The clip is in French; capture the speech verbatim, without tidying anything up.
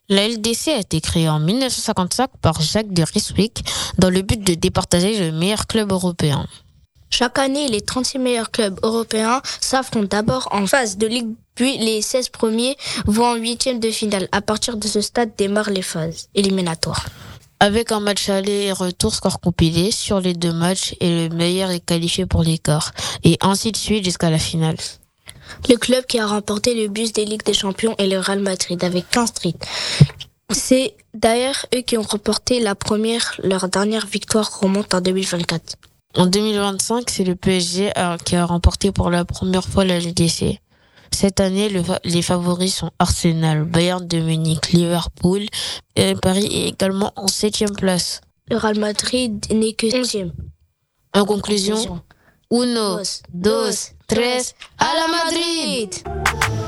La L D C a été créée en mille neuf cent cinquante-cinq par Jacques de Ryswick dans le but de départager le meilleur club européen. Chaque année, les trente-six meilleurs clubs européens s'affrontent d'abord en phase de ligue, puis les seize premiers vont en huitième de finale. À partir de ce stade démarrent les phases éliminatoires. Avec un match aller et retour score compilé sur les deux matchs et le meilleur est qualifié pour les quarts. Et ainsi de suite jusqu'à la finale. Le club qui a remporté le bus des Ligues des Champions est le Real Madrid avec quinze titres. C'est d'ailleurs eux qui ont remporté la première, leur dernière victoire remonte en deux mille vingt-quatre. En deux mille vingt-cinq, c'est le P S G qui a remporté pour la première fois la L D C. Cette année, le, les favoris sont Arsenal, Bayern de Munich, Liverpool et Paris est également en septième place. Le Real Madrid n'est que onzième. En conclusion, uno, dos, tres, à la Madrid!